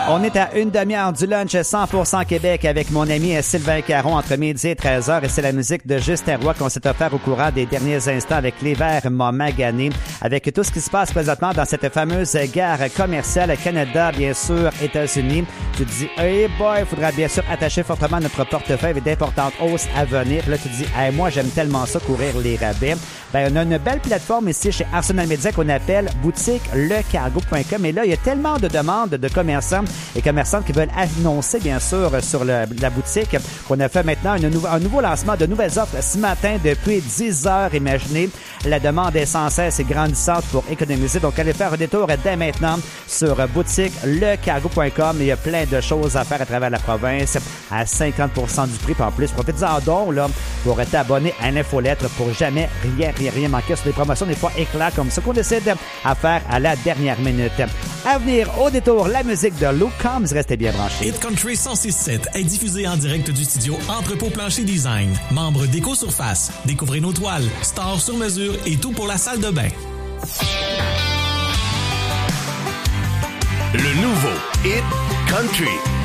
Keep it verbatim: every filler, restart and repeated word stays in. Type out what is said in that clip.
On est à une demi-heure du lunch cent pour cent Québec avec mon ami Sylvain Caron entre midi et treize heures et c'est la musique de Justin Roy qu'on s'est offert au courant des derniers instants avec les verres m'a magané, avec tout ce qui se passe présentement dans cette fameuse guerre commerciale Canada, bien sûr, États-Unis. Tu te dis, hey boy, il faudra bien sûr attacher fortement notre portefeuille avec d'importantes hausses à venir. Là, tu te dis, hey, moi, j'aime tellement ça, courir les rabais. Ben, on a une belle plateforme ici chez Arsenal Media qu'on appelle boutique le cargo point com et là, il y a tellement de demandes de commerçants et commerçantes qui veulent annoncer, bien sûr, sur le, la boutique qu'on a fait maintenant une nou- un nouveau lancement de nouvelles offres ce matin depuis dix heures. Imaginez, la demande est sans cesse et grandissante pour économiser. Donc, allez faire un détour dès maintenant sur boutique le cargo point com. Il y a plein de choses à faire à travers la province à cinquante pour cent du prix. Puis en plus, profitez-en donc là, pour t'abonner à l'infolettre pour jamais rien, rien, rien manquer sur les promotions des fois éclats comme ça qu'on décide à faire à la dernière minute. À venir, au détour, la musique de Luke Combs. Restez bien branchés. Hit Country cent six sept est diffusé en direct du studio Entrepôt Plancher Design. Membre d'Éco-Surface. Découvrez nos toiles, stores sur mesure et tout pour la salle de bain. Le nouveau Hit Country.